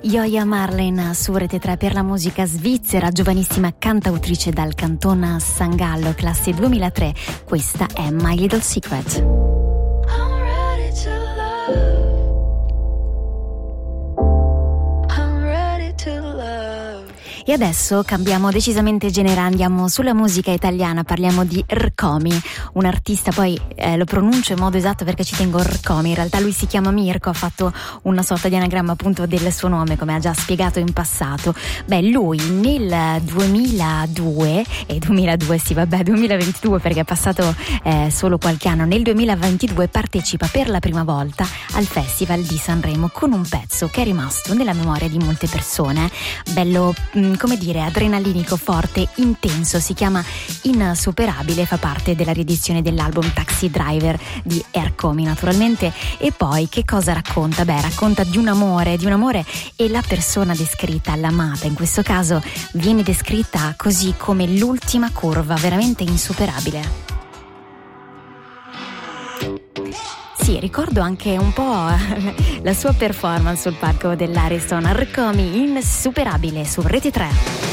Joja Marlen su Rete 3 per la musica svizzera, giovanissima cantautrice dal canton San Gallo, classe 2003. Questa è My Little Secret. I'm ready to love. I'm ready to love. E adesso cambiamo decisamente genere, andiamo sulla musica italiana, parliamo di Rkomi, un artista, poi lo pronuncio in modo esatto perché ci tengo, Rkomi, in realtà lui si chiama Mirko, ha fatto una sorta di anagramma appunto del suo nome, come ha già spiegato in passato. Lui nel 2022 2022 perché è passato solo qualche anno, nel 2022 partecipa per la prima volta al Festival di Sanremo con un pezzo che è rimasto nella memoria di molte persone, bello come dire adrenalinico, forte, intenso, si chiama Insuperabile, fa parte della riedizione dell'album Taxi Driver di Rkomi naturalmente. E poi che cosa racconta? Racconta di un amore e la persona descritta, l'amata in questo caso, viene descritta così come l'ultima curva, veramente insuperabile. Sì, ricordo anche un po' la sua performance sul palco dell'Ariston. Rkomi, Insuperabile su Rete 3.